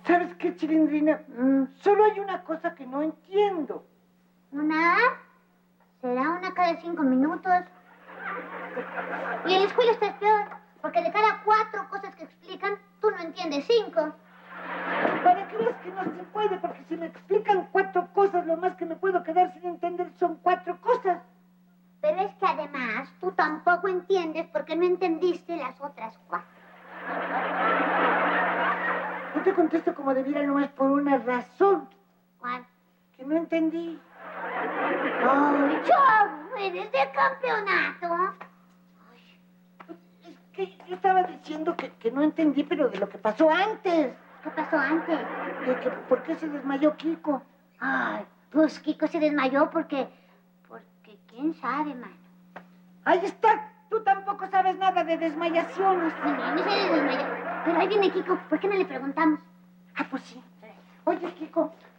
¿Sabes qué, Chilindrina? Solo hay una cosa que no entiendo. ¿Una? ¿Será una cada 5 minutos? Y en la escuela estás peor, porque de cada 4 cosas que explican, tú no entiendes 5. Para que veas que no se puede, porque si me explican 4 cosas, lo más que me puedo quedar sin entender son 4 cosas. Pero es que además tú tampoco entiendes porque no entendiste las otras 4. No te contesto como debiera nomás por una razón. ¿Cuál? Que no entendí. ¡Ay, Chavo! ¡Eres de campeonato! Es que yo estaba diciendo que no entendí, pero de lo que pasó antes. ¿Qué pasó antes? De que por qué se desmayó Kiko. Ay, pues Kiko se desmayó porque quién sabe, mano. Ahí está. Tú tampoco sabes nada de desmayaciones. No se desmayó. Pero ahí viene Kiko. ¿Por qué no le preguntamos? Ah, pues sí. Oye, Kiko,